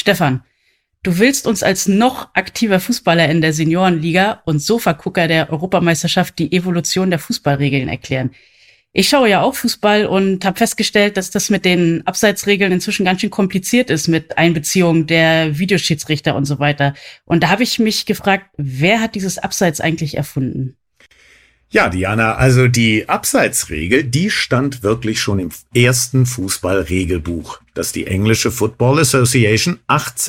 Stefan, du willst uns als noch aktiver Fußballer in der Seniorenliga und Sofagucker der Europameisterschaft die Evolution der Fußballregeln erklären. Ich schaue ja auch Fußball und habe festgestellt, dass das mit den Abseitsregeln inzwischen ganz schön kompliziert ist mit Einbeziehung der Videoschiedsrichter und so weiter. Und da habe ich mich gefragt, wer hat dieses Abseits eigentlich erfunden? Ja, Diana, also die Abseitsregel, die stand wirklich schon im ersten Fußballregelbuch, das die englische Football Association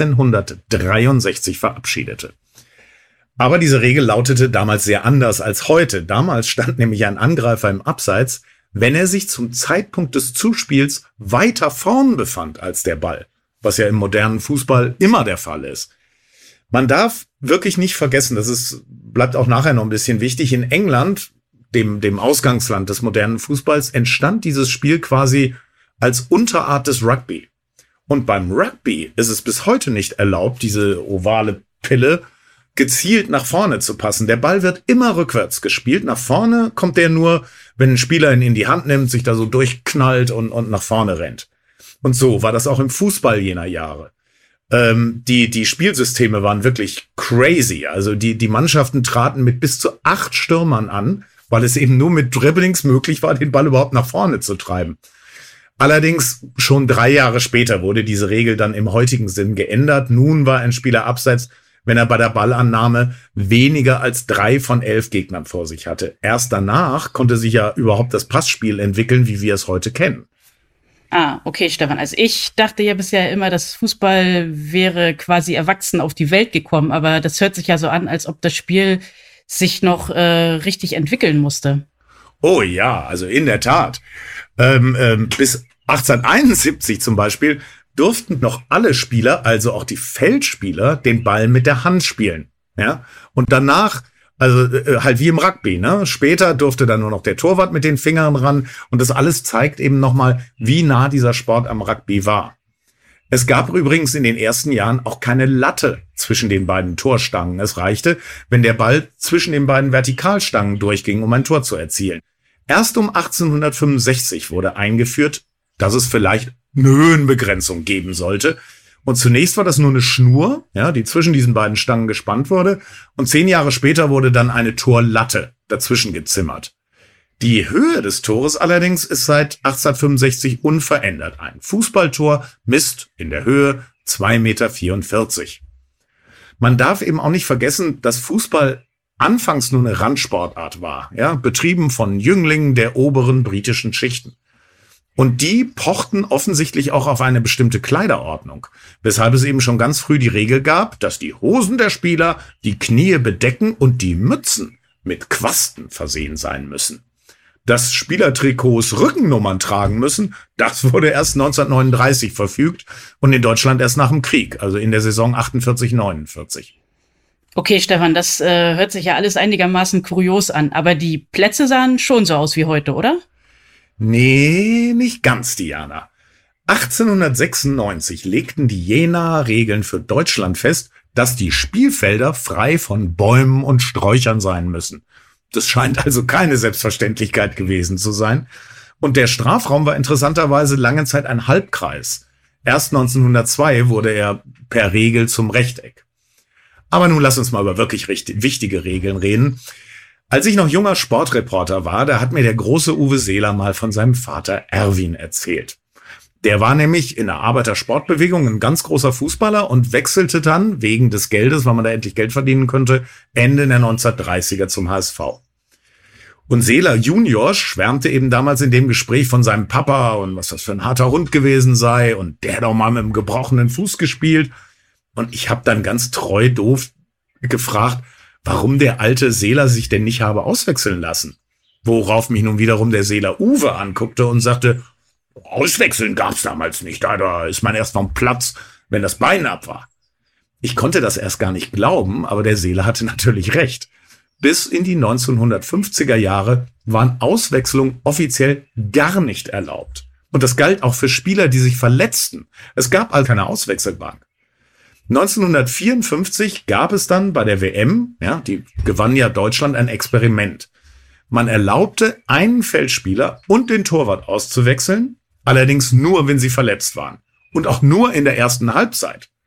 1863 verabschiedete. Aber diese Regel lautete damals sehr anders als heute. Damals stand nämlich ein Angreifer im Abseits, wenn er sich zum Zeitpunkt des Zuspiels weiter vorn befand als der Ball, was ja im modernen Fußball immer der Fall ist. Man darf wirklich nicht vergessen, bleibt auch nachher noch ein bisschen wichtig, in England, dem Ausgangsland des modernen Fußballs, entstand dieses Spiel quasi als Unterart des Rugby. Und beim Rugby ist es bis heute nicht erlaubt, diese ovale Pille gezielt nach vorne zu passen. Der Ball wird immer rückwärts gespielt. Nach vorne kommt der nur, wenn ein Spieler ihn in die Hand nimmt, sich da so durchknallt und nach vorne rennt. Und so war das auch im Fußball jener Jahre. Die Spielsysteme waren wirklich crazy. Also die Mannschaften traten mit bis zu 8 Stürmern an, weil es eben nur mit Dribblings möglich war, den Ball überhaupt nach vorne zu treiben. Allerdings schon 3 Jahre später wurde diese Regel dann im heutigen Sinn geändert. Nun war ein Spieler abseits, wenn er bei der Ballannahme weniger als 3 von 11 Gegnern vor sich hatte. Erst danach konnte sich ja überhaupt das Passspiel entwickeln, wie wir es heute kennen. Ah, okay, Stefan. Also ich dachte ja bisher immer, dass Fußball wäre quasi erwachsen auf die Welt gekommen, aber das hört sich ja so an, als ob das Spiel sich noch richtig entwickeln musste. Oh ja, also in der Tat. Bis 1871 zum Beispiel durften noch alle Spieler, also auch die Feldspieler, den Ball mit der Hand spielen. Ja? Und danach, also halt wie im Rugby, ne? Später durfte dann nur noch der Torwart mit den Fingern ran. Und das alles zeigt eben nochmal, wie nah dieser Sport am Rugby war. Es gab übrigens in den ersten Jahren auch keine Latte zwischen den beiden Torstangen. Es reichte, wenn der Ball zwischen den beiden Vertikalstangen durchging, um ein Tor zu erzielen. Erst um 1865 wurde eingeführt, dass es vielleicht eine Höhenbegrenzung geben sollte. Und zunächst war das nur eine Schnur, ja, die zwischen diesen beiden Stangen gespannt wurde. Und 10 Jahre später wurde dann eine Torlatte dazwischen gezimmert. Die Höhe des Tores allerdings ist seit 1865 unverändert. Ein Fußballtor misst in der Höhe 2,44 Meter. Man darf eben auch nicht vergessen, dass Fußball anfangs nur eine Randsportart war, ja, betrieben von Jünglingen der oberen britischen Schichten. Und die pochten offensichtlich auch auf eine bestimmte Kleiderordnung, weshalb es eben schon ganz früh die Regel gab, dass die Hosen der Spieler die Knie bedecken und die Mützen mit Quasten versehen sein müssen. Dass Spielertrikots Rückennummern tragen müssen, das wurde erst 1939 verfügt und in Deutschland erst nach dem Krieg, also in der Saison 48/49. Okay, Stefan, das hört sich ja alles einigermaßen kurios an, aber die Plätze sahen schon so aus wie heute, oder? Nee, nicht ganz, Diana. 1896 legten die Jenaer Regeln für Deutschland fest, dass die Spielfelder frei von Bäumen und Sträuchern sein müssen. Das scheint also keine Selbstverständlichkeit gewesen zu sein. Und der Strafraum war interessanterweise lange Zeit ein Halbkreis. Erst 1902 wurde er per Regel zum Rechteck. Aber nun lass uns mal über wirklich wichtige Regeln reden. Als ich noch junger Sportreporter war, da hat mir der große Uwe Seeler mal von seinem Vater Erwin erzählt. Der war nämlich in der Arbeitersportbewegung ein ganz großer Fußballer und wechselte dann wegen des Geldes, weil man da endlich Geld verdienen könnte, Ende der 1930er zum HSV. Und Seeler Junior schwärmte eben damals in dem Gespräch von seinem Papa und was das für ein harter Hund gewesen sei und der hat auch mal mit einem gebrochenen Fuß gespielt. Und ich habe dann ganz treu doof gefragt, warum der alte Seeler sich denn nicht habe auswechseln lassen. Worauf mich nun wiederum der Seeler Uwe anguckte und sagte, Auswechseln gab's damals nicht, da ist man erst vom Platz, wenn das Bein ab war. Ich konnte das erst gar nicht glauben, aber der Seeler hatte natürlich recht. Bis in die 1950er Jahre waren Auswechslungen offiziell gar nicht erlaubt. Und das galt auch für Spieler, die sich verletzten. Es gab also keine Auswechselbank. 1954 gab es dann bei der WM, ja, die gewann ja Deutschland, ein Experiment. Man erlaubte einen Feldspieler und den Torwart auszuwechseln, allerdings nur, wenn sie verletzt waren. Und auch nur in der ersten Halbzeit.